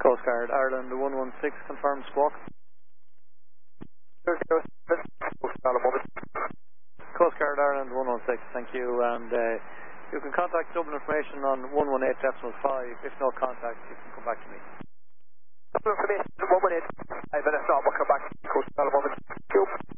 Coast Guard Ireland 116, confirmed squawk. Coast Guard Ireland 116, thank you, and you can contact Dublin Information on 118.5. If no contact, you can come back to me. Dublin Information 118.5, and if not, we'll come back to Coast Guard at the moment. Thank you.